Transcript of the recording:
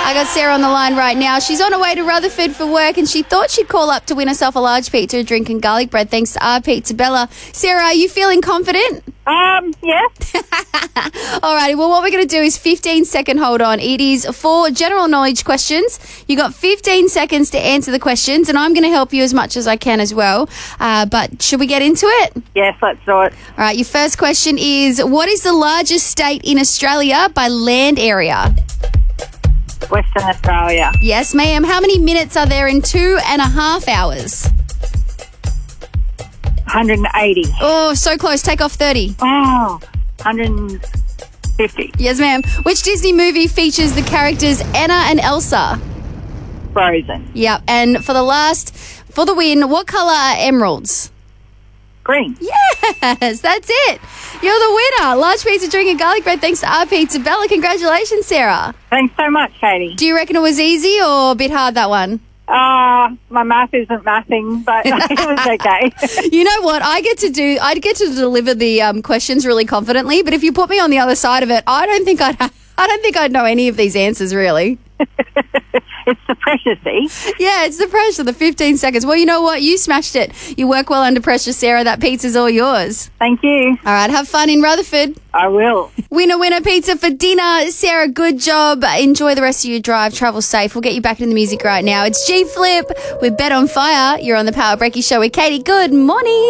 I got Sarah on the line right now. She's on her way to Rutherford for work and she thought she'd call up to win herself a large pizza, a drink and garlic bread thanks to our Pizza Bella. Sarah, are you feeling confident? Yes. Alrighty, well, what we're going to do is 15-second hold on. It is 4 general knowledge questions. You got 15 seconds to answer the questions, and I'm going to help you as much as I can as well. But should we get into it? Yes, let's do it. All right, your first question is, what is the largest state in Australia by land area? Western Australia. Yes, ma'am. How many minutes are there in 2.5 hours? 180. Oh, so close. Take off 30. Oh, 150. Yes, ma'am. Which Disney movie features the characters Anna and Elsa? Frozen. Yep. And for the win, what colour are emeralds? Green. Yes, that's it. You're the winner. Large pizza, drink and garlic bread thanks to our Pizza Bella. Congratulations, Sarah. Thanks so much, Katie. Do you reckon it was easy or a bit hard, that one? My math isn't mathing, but it was okay. You know what? I get to deliver the questions really confidently, but if you put me on the other side of it, I don't think I'd know any of these answers, really. It's the pressure, see? Yeah, it's the pressure, the 15 seconds. Well, you know what? You smashed it. You work well under pressure, Sarah. That pizza's all yours. Thank you. All right, have fun in Rutherford. I will. Winner pizza for dinner. Sarah, good job. Enjoy the rest of your drive. Travel safe. We'll get you back into the music right now. It's G Flip with Bet on Fire. You're on the Power Breaky Show with Katie. Good morning.